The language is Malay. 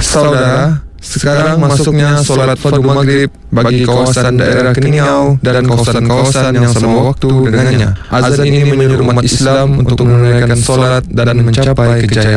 Saudara, sekarang masuknya solat fardu maghrib bagi kawasan daerah Keningau dan kawasan-kawasan yang sama waktu dengannya. Azan ini menyuruh umat Islam untuk menunaikan solat dan mencapai kejayaan.